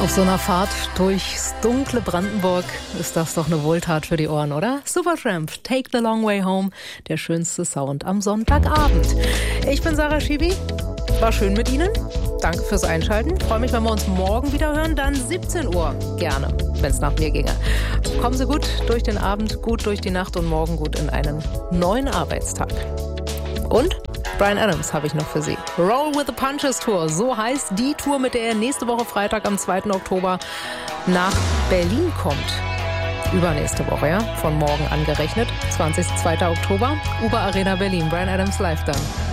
Auf so einer Fahrt durchs dunkle Brandenburg ist das doch eine Wohltat für die Ohren, oder? Supertramp, Take the Long Way Home, der schönste Sound am Sonntagabend. Ich bin Sarah Schiwi, war schön mit Ihnen. Danke fürs Einschalten. Freue mich, wenn wir uns morgen wieder hören, dann 17 Uhr. Gerne, wenn es nach mir ginge. Kommen Sie gut durch den Abend, gut durch die Nacht und morgen gut in einen neuen Arbeitstag. Und Bryan Adams habe ich noch für Sie. Roll with the Punches Tour, so heißt die Tour, mit der er nächste Woche Freitag am 2. Oktober nach Berlin kommt. Übernächste Woche, ja, von morgen angerechnet. 20. 2. Oktober, Uber Arena Berlin. Bryan Adams live dann.